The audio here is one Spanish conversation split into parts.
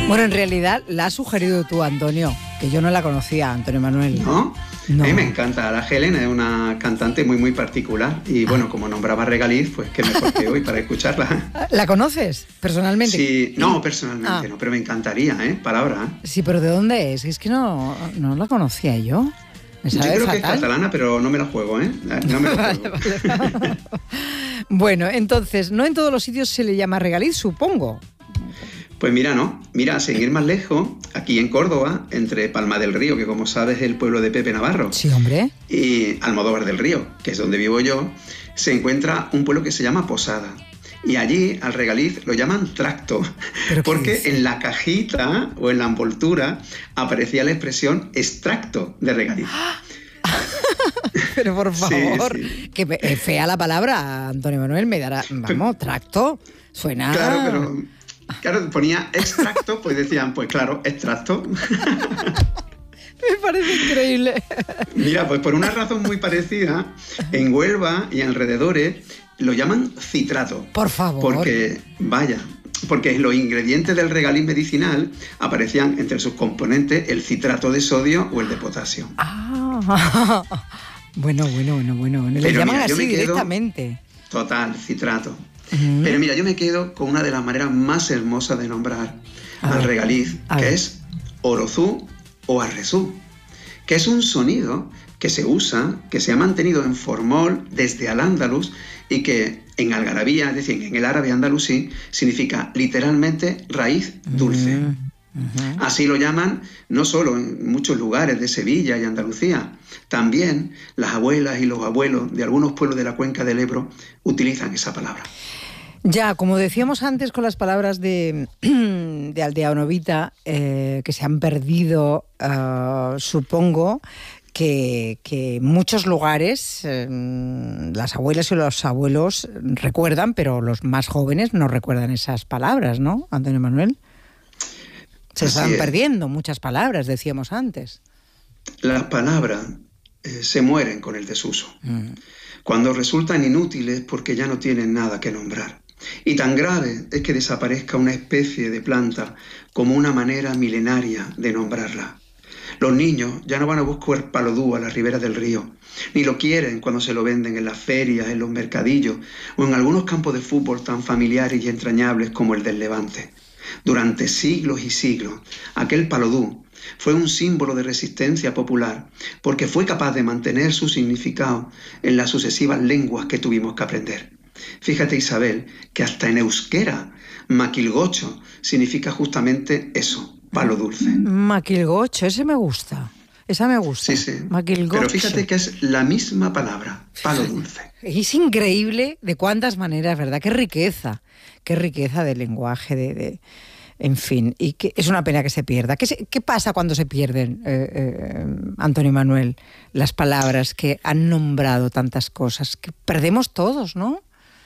Bueno, en realidad la has sugerido tú, Antonio, que yo no la conocía, Antonio Manuel. ¿No? No. A mí me encanta. La Helen es una cantante muy, muy particular. Y bueno, como nombraba Regaliz, pues qué mejor que hoy para escucharla. ¿La conoces personalmente? Sí, no, personalmente no, pero me encantaría, palabra. Sí, pero ¿de dónde es? Es que no la conocía yo. Yo creo que es catalana, pero no me la juego, No me la juego. Vale. Bueno, entonces, no en todos los sitios se le llama Regaliz, supongo. Pues mira, no. Mira, sin ir más lejos, aquí en Córdoba, entre Palma del Río, que como sabes es el pueblo de Pepe Navarro. Sí, hombre. Y Almodóvar del Río, que es donde vivo yo, se encuentra un pueblo que se llama Posada. Y allí al regaliz lo llaman tracto, porque en la cajita o en la envoltura aparecía la expresión extracto de regaliz. Pero por favor, sí. Que fea la palabra, Antonio Manuel, me dará, vamos, tracto, suena... Claro, ponía extracto, pues decían, pues claro, extracto. Me parece increíble. Mira, pues por una razón muy parecida, en Huelva y alrededores lo llaman citrato. Por favor. Porque los ingredientes del regaliz medicinal aparecían entre sus componentes el citrato de sodio o el de potasio. Bueno. Le llaman así directamente. Total, citrato. Pero mira, yo me quedo con una de las maneras más hermosas de nombrar al regaliz, que es orozú o arrezú, que es un sonido que se usa, que se ha mantenido en formol desde al-Ándalus y que en algarabía, es decir, en el árabe andalusí, significa literalmente raíz dulce. Así lo llaman no solo en muchos lugares de Sevilla y Andalucía, también las abuelas y los abuelos de algunos pueblos de la cuenca del Ebro utilizan esa palabra. Ya, como decíamos antes con las palabras de Aldea Novita, que se han perdido, supongo que en muchos lugares las abuelas y los abuelos recuerdan, pero los más jóvenes no recuerdan esas palabras, ¿no, Antonio Manuel? Se están perdiendo muchas palabras, decíamos antes. Las palabras se mueren con el desuso, cuando resultan inútiles porque ya no tienen nada que nombrar. Y tan grave es que desaparezca una especie de planta como una manera milenaria de nombrarla. Los niños ya no van a buscar palodú a la ribera del río, ni lo quieren cuando se lo venden en las ferias, en los mercadillos o en algunos campos de fútbol tan familiares y entrañables como el del Levante. Durante siglos y siglos, aquel palodú fue un símbolo de resistencia popular porque fue capaz de mantener su significado en las sucesivas lenguas que tuvimos que aprender. Fíjate, Isabel, que hasta en euskera, maquilgocho significa justamente eso, palo dulce. Maquilgocho, esa me gusta. Sí. Maquilgocho. Pero fíjate que es la misma palabra, palo dulce. Es increíble de cuántas maneras, ¿verdad? Qué riqueza de lenguaje, en fin, y que es una pena que se pierda. ¿Qué pasa cuando se pierden, Antonio Manuel, las palabras que han nombrado tantas cosas? Que perdemos todos, ¿no?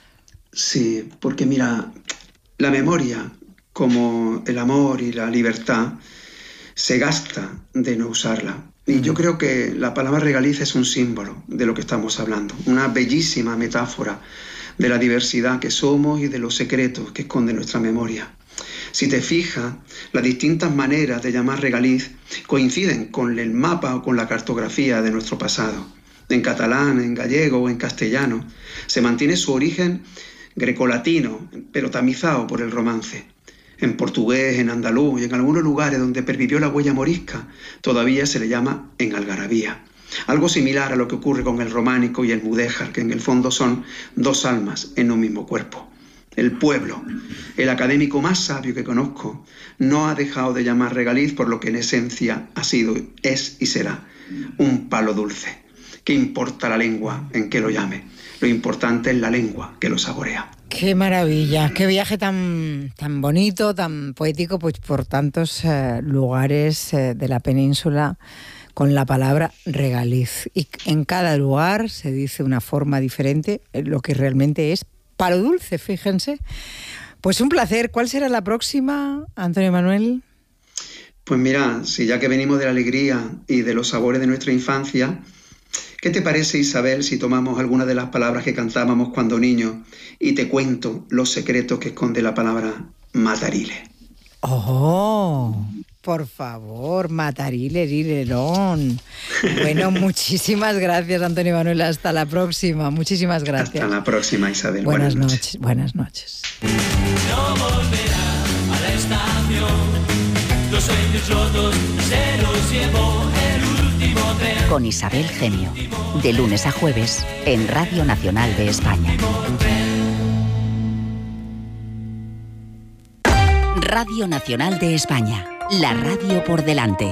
Sí, porque mira, la memoria, como el amor y la libertad, se gasta de no usarla. Y yo creo que la palabra regaliz es un símbolo de lo que estamos hablando, una bellísima metáfora de la diversidad que somos y de los secretos que esconde nuestra memoria. Si te fijas, las distintas maneras de llamar regaliz coinciden con el mapa o con la cartografía de nuestro pasado. En catalán, en gallego o en castellano se mantiene su origen grecolatino, pero tamizado por el romance. En portugués, en andaluz y en algunos lugares donde pervivió la huella morisca, todavía se le llama en algarabía. Algo similar a lo que ocurre con el románico y el mudéjar, que en el fondo son dos almas en un mismo cuerpo. El pueblo, el académico más sabio que conozco, no ha dejado de llamar regaliz por lo que en esencia ha sido, es y será un palo dulce. ¿Qué importa la lengua en que lo llame? Lo importante es la lengua que lo saborea. ¡Qué maravilla! ¡Qué viaje tan bonito, tan poético, pues por tantos lugares de la península con la palabra regaliz! Y en cada lugar se dice una forma diferente, lo que realmente es palo dulce, fíjense. Pues un placer. ¿Cuál será la próxima, Antonio Manuel? Pues mira, si ya que venimos de la alegría y de los sabores de nuestra infancia, ¿qué te parece, Isabel, si tomamos alguna de las palabras que cantábamos cuando niños y te cuento los secretos que esconde la palabra matarile? ¡Oh! Por favor, Matarilerirelón. Bueno, muchísimas gracias, Antonio Manuel. Hasta la próxima. Muchísimas gracias. Hasta la próxima, Isabel. Buenas noches. Buenas noches. No volverá a la estación. Los sueños rotos se los llevó el último tren. Con Isabel Gemio. De lunes a jueves en Radio Nacional de España. Radio Nacional de España. La radio por delante.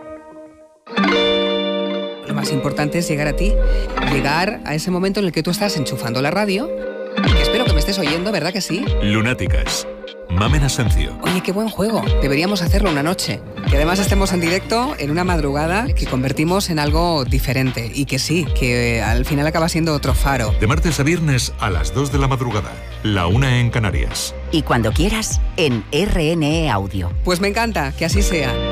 Lo más importante es llegar a ti, llegar a ese momento en el que tú estás enchufando la radio, y que espero que me estés oyendo, ¿verdad que sí? Lunáticas. Mamen Asencio. Oye, qué buen juego. Deberíamos hacerlo una noche. Que además estemos en directo en una madrugada que convertimos en algo diferente. Y que sí, que al final acaba siendo otro faro. De martes a viernes a las 2 de la madrugada. La 1 en Canarias. Y cuando quieras, en RNE Audio. Pues me encanta, que así sea.